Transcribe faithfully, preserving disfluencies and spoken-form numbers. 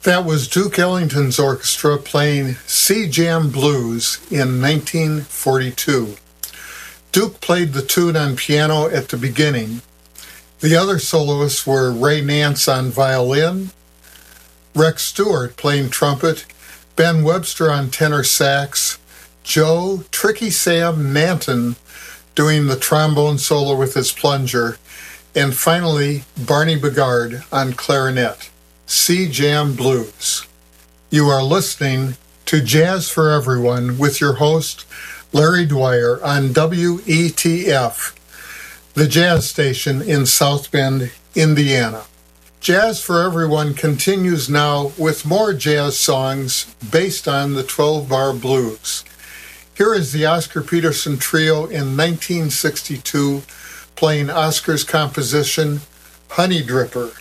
That was Duke Ellington's orchestra playing Sea Jam Blues in nineteen forty-two. Duke played the tune on piano at the beginning. The other soloists were Ray Nance on violin, Rex Stewart playing trumpet, Ben Webster on tenor sax, Joe Tricky Sam Nanton doing the trombone solo with his plunger, and finally Barney Bigard on clarinet. Sea Jam Blues. You are listening to Jazz for Everyone with your host, Larry Dwyer, on W E T F, the jazz station in South Bend, Indiana. Jazz for Everyone continues now with more jazz songs based on the twelve-bar blues. Here is the Oscar Peterson Trio in nineteen sixty-two playing Oscar's composition, Honey Dripper.